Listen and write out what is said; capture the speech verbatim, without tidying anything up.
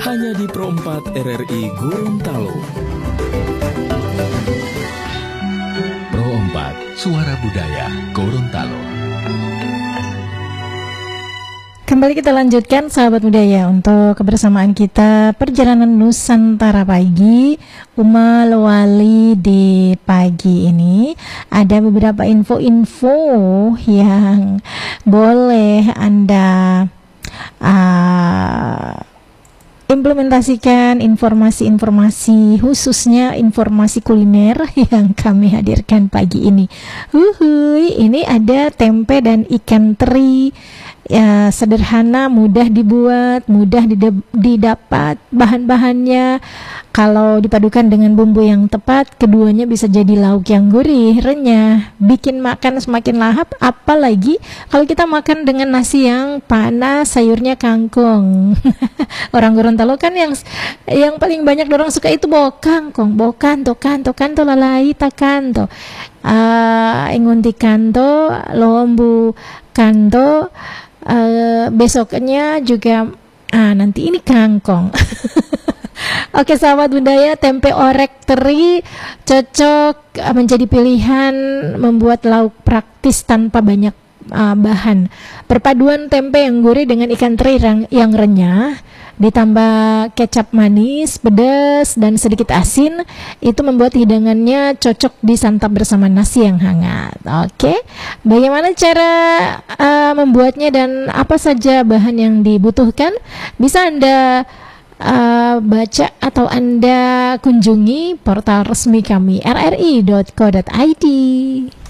hanya di Pro empat R R I Gorontalo. Pro empat, Suara Budaya Gorontalo. Kembali kita lanjutkan sahabat budaya untuk kebersamaan kita perjalanan Nusantara pagi. Uma Lawali di pagi ini ada beberapa info-info yang boleh Anda uh, implementasikan, informasi-informasi khususnya informasi kuliner yang kami hadirkan pagi ini. Uhuy, ini ada tempe dan ikan teri. Ya, sederhana, mudah dibuat, mudah didapat bahan-bahannya. Kalau dipadukan dengan bumbu yang tepat, keduanya bisa jadi lauk yang gurih, renyah, bikin makan semakin lahap. Apalagi kalau kita makan dengan nasi yang panas, sayurnya kangkung. Orang Gorontalo kan yang yang paling banyak orang suka itu bawa kangkung, bawa kanto, kanto, kanto lalai takanto. Ah, uh, ingunti kanto, lombu kanto. Uh, besoknya juga ah nanti ini kangkong. Oke sahabat budaya, tempe orek teri cocok uh, menjadi pilihan membuat lauk praktis tanpa banyak uh, bahan. Perpaduan tempe yang gurih dengan ikan teri yang, yang renyah ditambah kecap manis, pedas, dan sedikit asin, itu membuat hidangannya cocok disantap bersama nasi yang hangat. Oke, bagaimana cara uh, membuatnya dan apa saja bahan yang dibutuhkan? Bisa Anda uh, baca atau Anda kunjungi portal resmi kami r r i dot co dot i d.